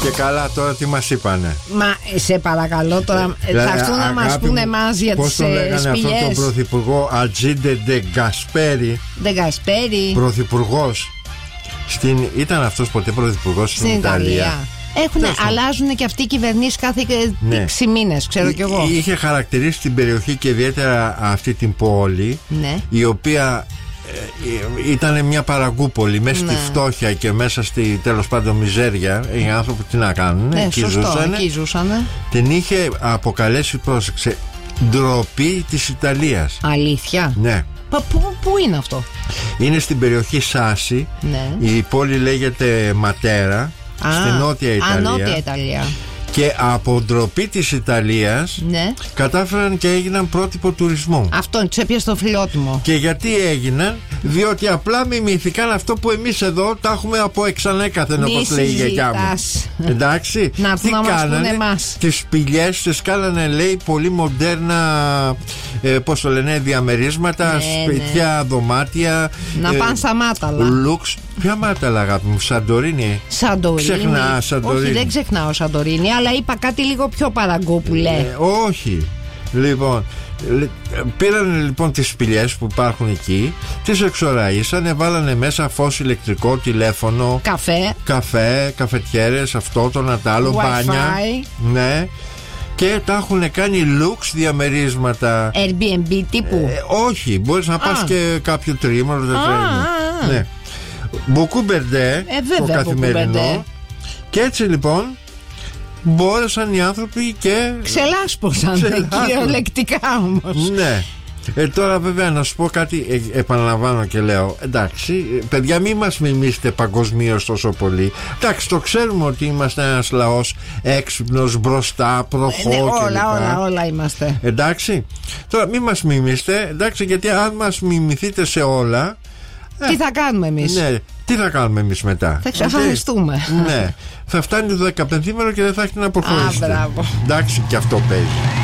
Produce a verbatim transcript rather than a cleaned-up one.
Και καλά, τώρα τι μας είπανε? Μα σε παρακαλώ τώρα, ε, θα έρθουν να μας πούνε εμάς για τις σπηλιές. Πώς τον λέγανε αυτόν τον πρωθυπουργό? Ατζίντε ντε Γκασπέρι. Ντε Γκασπέρι. Πρωθυπουργός. Στην... Ήταν αυτός ποτέ πρωθυπουργός στην, στην Ιταλία? Ιταλία. Έχουνε, αλλάζουν και αυτοί οι κυβερνήσεις κάθε ναι. έξι μήνες, ξέρω Εί, κι εγώ. Είχε χαρακτηρίσει την περιοχή και ιδιαίτερα αυτή την πόλη, ναι. η οποία ε, ήταν μια παραγκούπολη μέσα ναι. στη φτώχεια και μέσα στη τέλος πάντων μιζέρια. Οι άνθρωποι τι να κάνουν, ναι, εκεί σωστό, ζούσανε. Εκεί ζούσανε. Την είχε αποκαλέσει, πρόσεξε, ντροπή της Ιταλίας. Αλήθεια? Ναι. Πού, πού είναι αυτό? Είναι στην περιοχή Σάση, ναι. η πόλη λέγεται Ματέρα. Α, στη Νότια Ιταλία. Α, Νότια Ιταλία. Και από ντροπή της Ιταλίας ναι. κατάφεραν και έγιναν πρότυπο τουρισμού. Αυτό τους έπιασε το φιλότιμο. Και γιατί έγιναν? Διότι απλά μιμηθήκαν αυτό που εμείς εδώ τα έχουμε από εξανέκαθεν, όπως λέει η γιαγιά μου. Εντάξει. Να έρθουν να μας πούνε εμάς. Τις σπηλιές τις κάνανε, λέει, πολύ μοντέρνα, ε, πώς το λένε, διαμερίσματα, ναι, σπιτιά, ναι. δωμάτια. Να ε, πάνε στα Μάταλα. Λουξ. Ποια Μάταλα, αγάπη μου? Σαντορίνη. Σαντορίνη. Ξεχνά Σαντορίνη? Όχι, δεν ξεχνάω Σαντορίνη, αλλά είπα κάτι λίγο πιο παραγκούπουλε. Ε, όχι. Λοιπόν, πήραν λοιπόν τις σπηλιές που υπάρχουν εκεί, τις εξοραΐσανε, βάλανε μέσα φως, ηλεκτρικό, τηλέφωνο, καφέ, καφέ, καφετιέρες, αυτό το να τα άλλο, μπάνια. Ναι. Και τα έχουν κάνει lux διαμερίσματα. Airbnb τύπου? Ε, όχι, μπορείς να πας και κάποιο τρίμηνο, τετρίμηνο. Ναι. Μποκούμπερντε, ε, το καθημερινό. Και έτσι λοιπόν μπόρεσαν οι άνθρωποι και ξελάσπωσαν, κυριολεκτικά όμως. Ναι. Ε, τώρα βέβαια να σου πω κάτι, ε, επαναλαμβάνω και λέω, εντάξει παιδιά, μην μας μιμήσετε παγκοσμίως τόσο πολύ. Εντάξει, το ξέρουμε ότι είμαστε ένας λαός έξυπνος, μπροστά, προχώ, ναι, όλα, και όλα, όλα είμαστε. Εντάξει, τώρα μην μας μιμήσετε, εντάξει, γιατί αν μας μιμηθείτε σε όλα, τι θα κάνουμε εμείς? Ναι, τι θα κάνουμε εμείς μετά? Θα εξαφανιστούμε. Ναι, θα φτάνει το δεκαπενθήμερο και δεν θα έχετε να προχωρήσετε. Α, μπράβο. Εντάξει, και αυτό παίζει.